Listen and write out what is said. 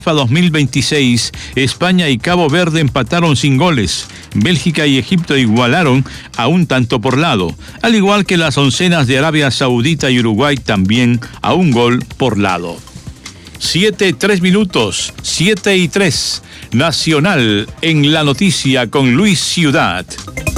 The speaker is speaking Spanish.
FIFA 2026, España y Cabo Verde empataron sin goles. Bélgica y Egipto igualaron a un tanto por lado, al igual que las oncenas de Arabia Saudita y Uruguay también a un gol por lado. 7:03, 7:03. Nacional en la noticia con Luis Ciudad.